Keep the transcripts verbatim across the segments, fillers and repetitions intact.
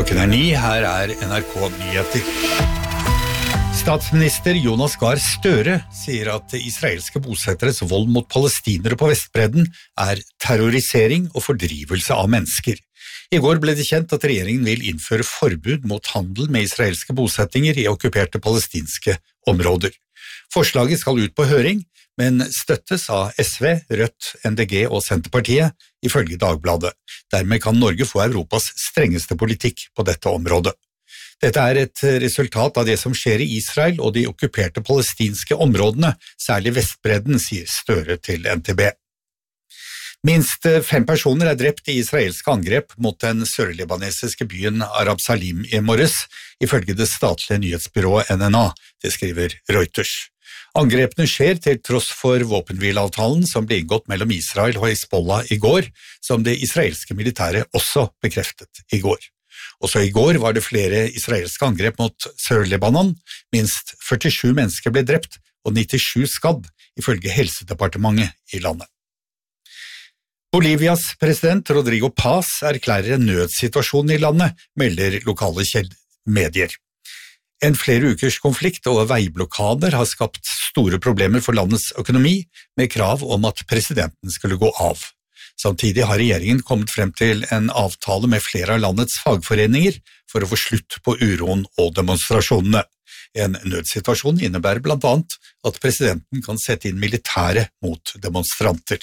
Klokken er ni, her er N R K Nyheter. Statsminister Jonas Gahr Støre sier at israelske bosetteres vold mot palestinere på Vestbredden er terrorisering og fordrivelse av mennesker. I går ble det kjent at regjeringen vil innføre forbud mot handel med israelske bosettinger i okkuperte palestinske områder. Forslaget skal ut på høring, men støttes av S V, Rødt, N D G og Senterpartiet, ifølge Dagbladet. Dermed kan Norge få Europas strengeste politikk på dette området. Dette er et resultat av det som skjer i Israel og de okkuperte palestinske områdene, særlig Vestbredden, sier Støre til N T B. Minst fem personer er drept i israelske angrep mot den sørlibanesiske byen Arab Salim i morges, ifølge det statlige nyhetsbyrået N N A, det skriver Reuters. Angrepene skjer til tross for våpenhvileavtalen som ble inngått mellom Israel og Hezbollah i går, som det israelske militæret også bekreftet i går. Også i går var det flere israelske angrep mot Sør-Libanon, minst førtisju mennesker ble drept og nittisju skadd, ifølge Helsedepartementet i landet. Bolivias president Rodrigo Paz erklærer en nødsituasjon i landet, melder lokale medier. En flere ukers konflikt og veiblokader har skapt store problemer for landets økonomi, med krav om at presidenten skulle gå av. Samtidig har regjeringen kommet frem til en avtale med flere av landets fagforeninger for å få slutt på uroen og demonstrasjonene. En nødsituasjon innebærer blant annet at presidenten kan sette inn militære mot demonstranter.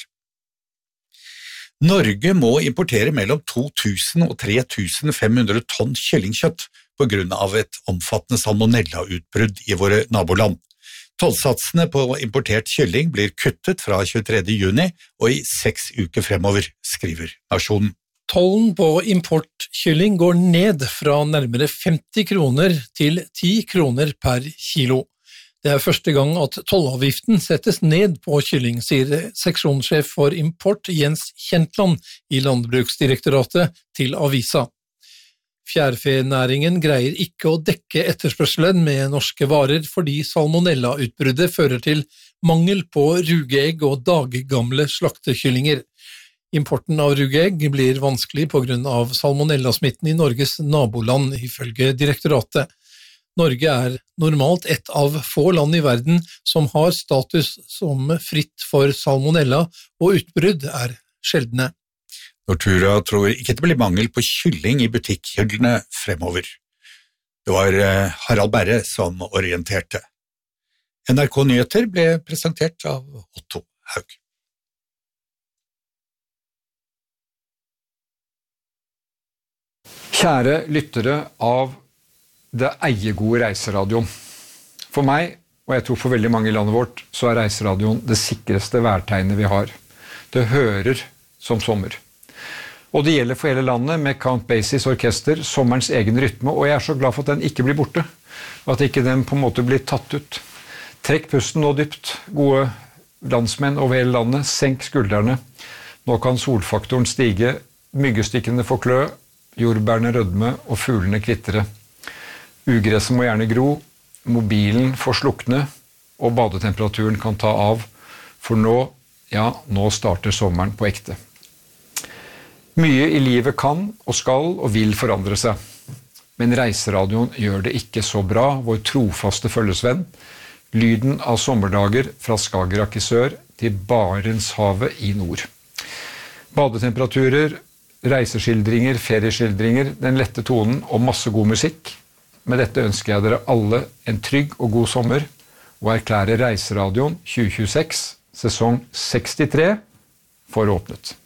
Norge må importere mellom to tusen og tre tusen fem hundre tonn kyllingkjøtt på grunn av et omfattende salmonella-utbrudd i våre naboland. Tollsatsene på importert kylling blir kuttet fra tjuetredje juni og i seks uker fremover, skriver Nasjonen. Tollen på importkylling går ned fra nærmere femti kroner til ti kroner per kilo. Det er første gang at tollavgiften settes ned på kylling, sier seksjonssjef for import Jens Kjentland i Landbruksdirektoratet til Avisa. Fjærfenæringen greier ikke å dekke etterspørselen med norske varer fordi salmonella-utbruddet fører til mangel på rugeegg og daggamle slaktekyllinger. Importen av rugeegg blir vanskelig på grunn av salmonellasmitten i Norges naboland, ifølge direktoratet. Norge er normalt et av få land i verden som har status som fritt for salmonella, og utbrudd er sjeldne. Nortura tror ikke det blir mangel på kylling i butikkhyllene fremover. Det var Harald Berre som orienterte. N R K Nyheter ble presentert av Otto Haug. Kjære lyttere av det eiegode reiseradioen. For meg, og jeg tror for veldig mange i landet vårt, så er reiseradioen det sikreste værtegnet vi har. Det hører som sommer. Og det gjelder for hele landet med Count Basie's orkester, sommerens egen rytme, og jeg er så glad for at den ikke blir borte, og at ikke den på en måte blir tatt ut. Trekk pusten nå dypt, gode landsmenn over hele landet, senk skuldrene. Nå kan solfaktoren stige, myggestikkene få klø, jordbærene rødme og fuglene kvittre. Ugresset må gjerne gro, mobilen får slukne, og badetemperaturen kan ta av, for nå, ja, nå starter sommeren på ekte. Mye i livet kan og skal og vil forandre seg, men reiseradioen gjør det ikke så bra, vår trofaste følgesvenn, lyden av sommerdager fra Skagerrak i sør til Barentshavet i nord. Badetemperaturer, reiseskildringer, ferieskildringer, den lette tonen og masse god musikk. Med dette ønsker jeg dere alle en trygg og god sommer, og erklærer Reiseradioen tjue tjueseks, sesong sekstitre, for åpnet.